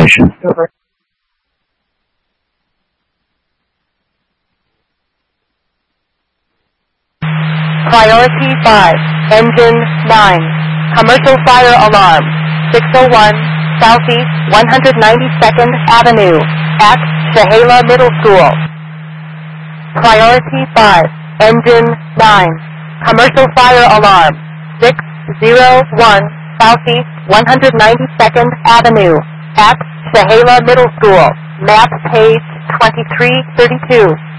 information. Over. Priority 5, Engine 9, Commercial Fire Alarm, 601 Southeast 192nd Avenue, at Shahala Middle School. Priority 5, Engine 9, Commercial Fire Alarm, 601 Southeast 192nd Avenue, at Shahala Middle School, map page 2332.